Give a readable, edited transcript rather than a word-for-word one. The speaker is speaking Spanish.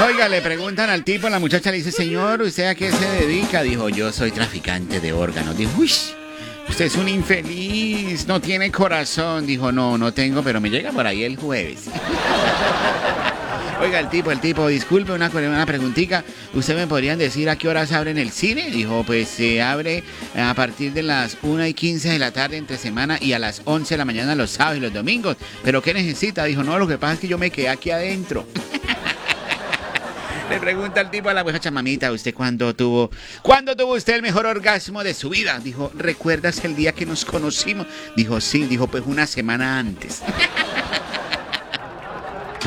Oiga, le preguntan al tipo, la muchacha le dice, señor, ¿usted a qué se dedica? Dijo, yo soy traficante de órganos. Dijo, uy, usted es un infeliz, no tiene corazón. Dijo, no, no tengo, pero me llega por ahí el jueves. Oiga, el tipo, disculpe, una preguntita. ¿Usted me podrían decir a qué horas abren el cine? Dijo, pues se abre a partir de las 1:15 de la tarde entre semana y a las 11 de la mañana los sábados y los domingos. ¿Pero qué necesita? Dijo, no, lo que pasa es que yo me quedé aquí adentro. Le pregunta el tipo a la muchacha, mamita, ¿usted cuándo tuvo usted el mejor orgasmo de su vida? Dijo, ¿recuerdas el día que nos conocimos? Dijo, sí. Dijo, pues una semana antes.